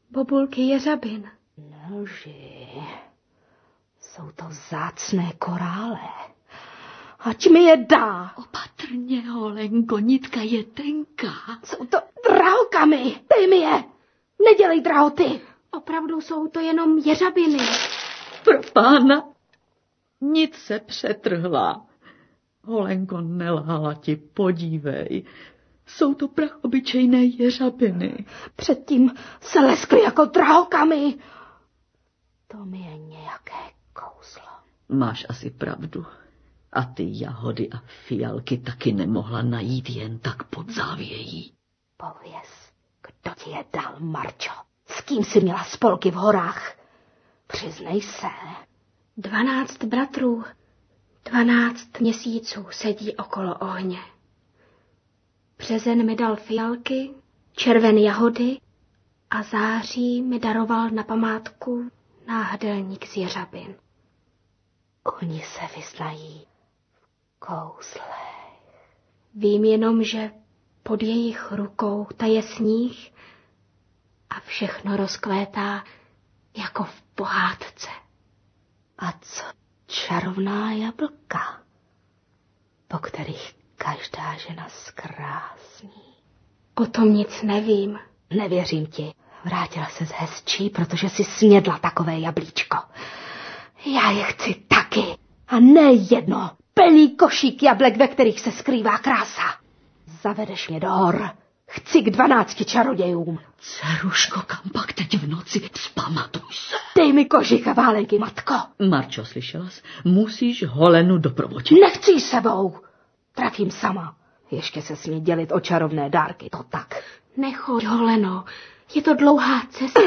bobulky jeřabin. Nelži. Jsou to vzácné korále. Ať mi je dá. Opatrně, Holenko, nitka je tenká. Jsou to drahokamy. Dej mi je. Nedělej drahoty. Opravdu jsou to jenom jeřabiny. Pro pána. Nic se přetrhla. Holenko, nelhala ti, podívej. Jsou to prachobyčejné jeřabiny. Předtím se leskly jako drahokamy. To mi je nějaké kouzlo. Máš asi pravdu. A ty jahody a fialky taky nemohla najít jen tak pod závějí. Pověz, kdo ti je dal, Marčo? S kým jsi měla spolky v horách? Přiznej se. 12 bratrů, 12 měsíců sedí okolo ohně. Březen mi dal fialky, červen jahody a září mi daroval na památku náhrdelník z jeřabin. Oni se vyznají v kouzlech. Vím jenom, že pod jejich rukou taje sníh a všechno rozkvétá jako v pohádce. A co čarovná jablka, po kterých každá žena zkrásní? O tom nic nevím. Nevěřím ti. Vrátila se z hezčí, protože si snědla takové jablíčko. Já je chci taky. A ne jedno. Plný košík jablek, ve kterých se skrývá krása. Zavedeš mě do hor. Chci k 12 čarodějům. Dceruško, kam pak teď v noci? Vzpamatuj se. Dej mi kožich a válenky, matko. Marčo, slyšela jsi? Musíš Holenu doprovodit. Nechci ji sebou. Trafím sama. Ještě se smí dělit o čarovné dárky, to tak. Nechoď, Holeno, je to dlouhá cesta.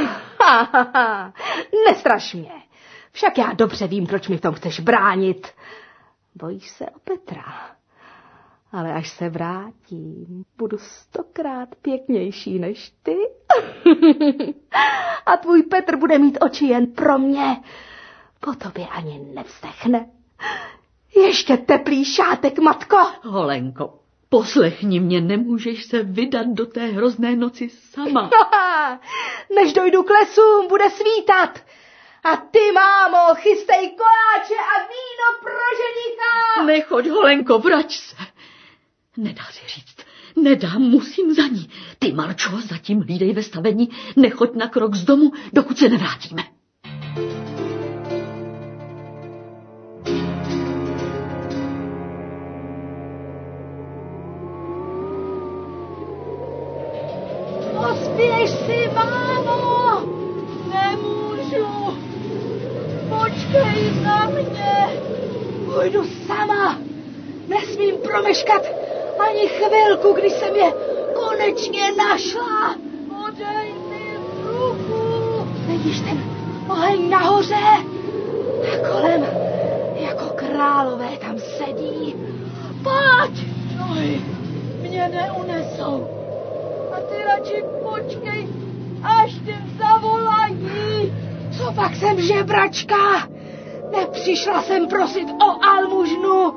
Nestraš mě. Však já dobře vím, proč mi v tom chceš bránit. Bojíš se o Petra. Ale až se vrátím, budu 100krát pěknější než ty. A tvůj Petr bude mít oči jen pro mě. Po tobě ani nevzdechne. Ještě teplý šátek, matko. Holenko, poslechni mě, nemůžeš se vydat do té hrozné noci sama. Než dojdu k lesům, bude svítat. A ty, mámo, chystej koláče a víno pro ženicha. Nechoď, Holenko, vrať se. Nedá si říct. Nedá, musím za ní. Ty, Marčo, zatím hlídej ve stavení, nechoď na krok z domu, dokud se nevrátíme. Pospěš si, mámo! Nemůžu! Počkej na mě! Půjdu sama! Nesmím promeškat ani chvilku, když jsem je konečně našla! Podej mi ruku! Vidíš ten oheň nahoře? A kolem jako králové tam sedí. Pojď! Nohy mě neunesou. A ty radši počkej, až tě zavolají. Co pak jsem žebračka? Nepřišla jsem prosit o almužnu.